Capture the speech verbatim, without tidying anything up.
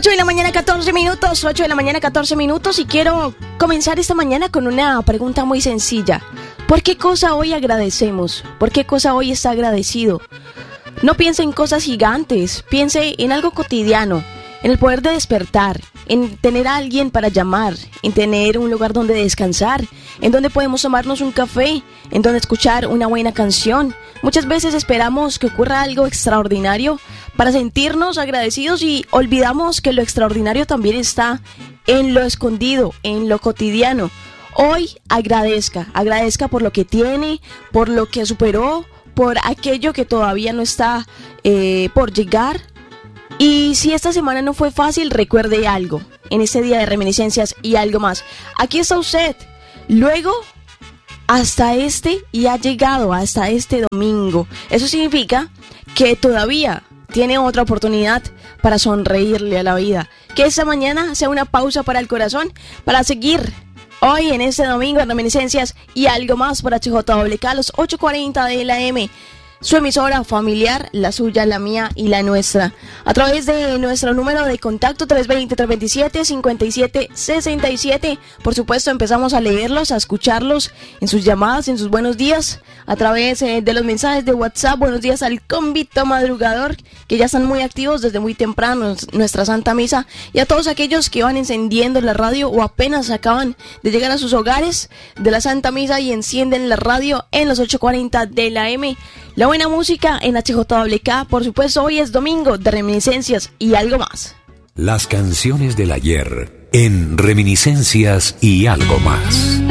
ocho de la mañana, catorce minutos, ocho de la mañana, catorce minutos y quiero comenzar esta mañana con una pregunta muy sencilla. ¿Por qué cosa hoy agradecemos? ¿Por qué cosa hoy está agradecido? No piense en cosas gigantes, piense en algo cotidiano, en el poder de despertar, en tener a alguien para llamar, en tener un lugar donde descansar, en donde podemos tomarnos un café, en donde escuchar una buena canción. Muchas veces esperamos que ocurra algo extraordinario para sentirnos agradecidos y olvidamos que lo extraordinario también está en lo escondido, en lo cotidiano. Hoy agradezca, agradezca por lo que tiene, por lo que superó, por aquello que todavía no está eh, por llegar. Y si esta semana no fue fácil, recuerde algo, en este día de reminiscencias y algo más. Aquí está usted, luego hasta este y ha llegado hasta este domingo. Eso significa que todavía tiene otra oportunidad para sonreírle a la vida. Que esta mañana sea una pausa para el corazón, para seguir hoy en este domingo en reminiscencias y algo más por H J W K, los ocho cuarenta de la M. Su emisora familiar, la suya, la mía y la nuestra. A través de nuestro número de contacto tres dos cero, tres dos siete, cinco siete seis siete. Por supuesto, empezamos a leerlos, a escucharlos en sus llamadas, en sus buenos días. A través eh, de los mensajes de WhatsApp. Buenos días al convito madrugador, que ya están muy activos desde muy temprano, nuestra Santa Misa. Y a todos aquellos que van encendiendo la radio o apenas acaban de llegar a sus hogares de la Santa Misa y encienden la radio en los ocho cuarenta de la M. La buena música en H J W K, por supuesto, hoy es domingo de reminiscencias y algo más. Las canciones del ayer en reminiscencias y algo más.